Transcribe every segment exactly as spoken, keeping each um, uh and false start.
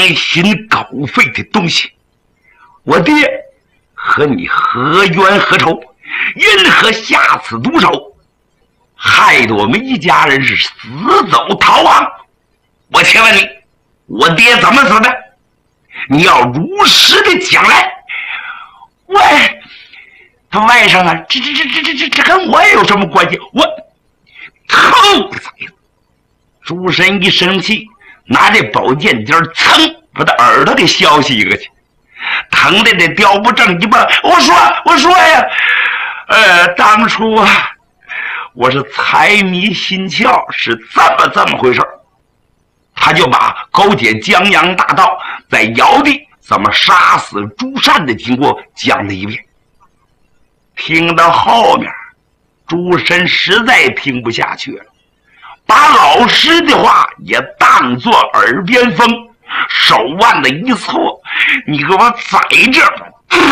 年薪高费的东西，我爹和你何冤何仇？因何下此毒手，害得我们一家人是死走逃亡？我请问你，我爹怎么死的？你要如实的讲来。喂，他外甥啊，这这这这这这这跟我有什么关系？我疼死你了！朱神一生气，拿这宝剑尖噌把他耳朵给削下一个去，疼的这雕不正一半。我说我说呀，呃，当初啊，我是财迷心窍，是这么这么回事。他就把勾结江洋大盗在尧地怎么杀死朱善的经过讲了一遍。听到后面，朱神实在听不下去了，把老师的话也当作耳边风，手腕子一搓，你给我宰这吧！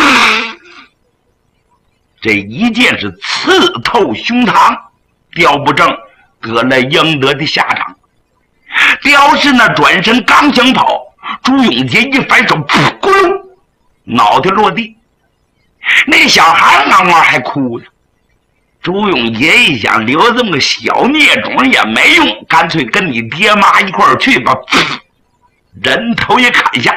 这一剑是刺透胸膛，雕不正得了应得的下场。雕是那转身刚想跑，朱永杰一反手，噗咕噜，脑袋落地。那小孩嗷嗷还哭呢。朱永杰一想，留这么个小孽种也没用，干脆跟你爹妈一块儿去吧，人头也砍下。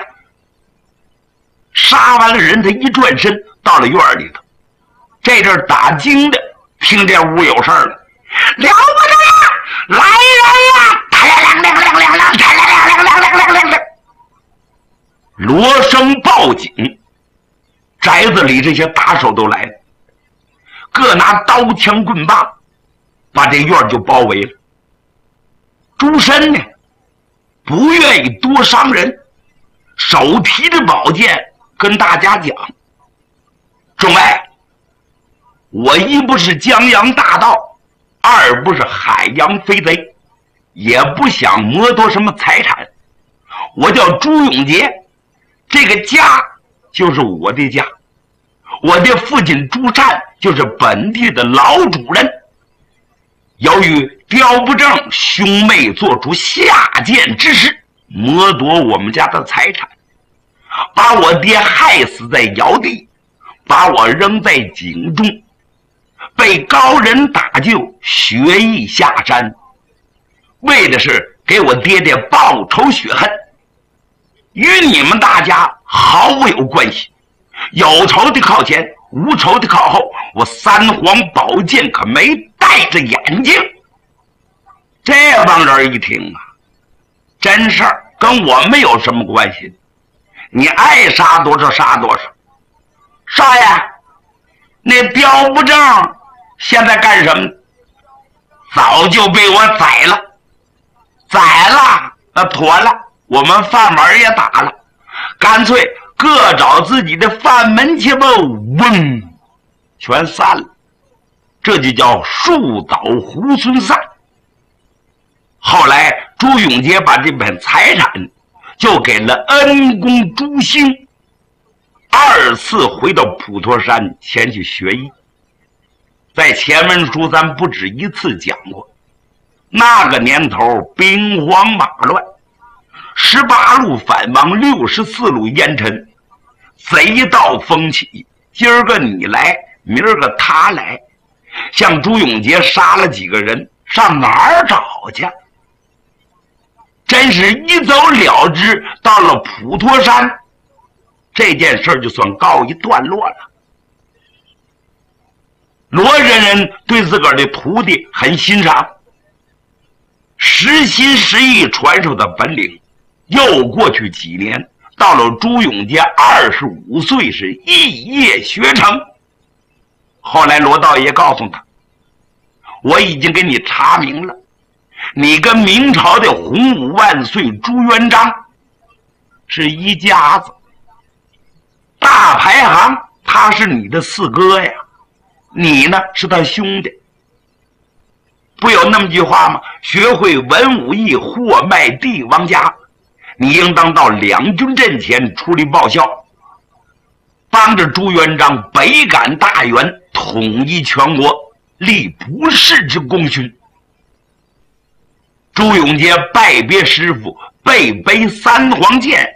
杀完了人，他一转身到了院里头。这阵打更的听这屋有事儿了，了不得呀，来人呀！亮亮亮亮亮亮亮亮亮亮亮亮！罗生报警，宅子里这些打手都来了，各拿刀枪棍棒，把这院就包围了。朱深呢，不愿意多伤人，手提着宝剑跟大家讲：众位，我一不是江洋大盗，二不是海洋飞贼，也不想谋夺什么财产。我叫朱永杰，这个家就是我的家，我的父亲朱善就是本地的老主人。由于刁不正兄妹做出下贱之事，谋夺我们家的财产，把我爹害死在尧地，把我扔在井中，被高人打救，学艺下山，为的是给我爹爹报仇雪恨，与你们大家毫无有关系。有仇的靠前，无仇的靠后。我三皇宝剑可没戴着眼睛。这帮人一听啊，真事儿跟我没有什么关系，你爱杀多少杀多少。少爷，那刁不正现在干什么？早就被我宰了，宰了，那妥了，我们饭碗也打了，干脆各找自己的饭门去吧，嗡，全散了。这就叫树倒猢狲散。后来朱永杰把这本财产就给了恩公朱兴，二次回到普陀山前去学艺。在前文书咱不止一次讲过，那个年头兵荒马乱，十八路反王，六十四路烟尘，贼盗风起，今儿个你来，明儿个他来。像朱永杰杀了几个人，上哪儿找去？真是一走了之，到了普陀山，这件事就算告一段落了。罗人人对自个儿的徒弟很欣赏，实心实意传授的本领。又过去几年，到了朱永杰二十五岁时一夜学成。后来罗道爷告诉他，我已经给你查明了，你跟明朝的洪武万岁朱元璋是一家子，大排行他是你的四哥呀，你呢是他兄弟。不有那么句话吗？学会文武艺，货卖帝王家。你应当到两军阵前出力报效，帮着朱元璋北赶大元，统一全国，立不世之功勋。朱永杰拜别师傅，背背三皇剑，